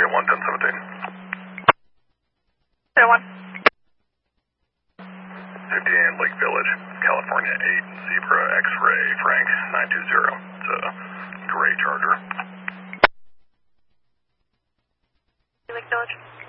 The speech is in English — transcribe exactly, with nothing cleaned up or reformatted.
at one ten seventeen. zero one. fifty-eight Lake Village, California eight, Zebra X-ray, Frank nine two zero. It's a gray Charger. Lake Village.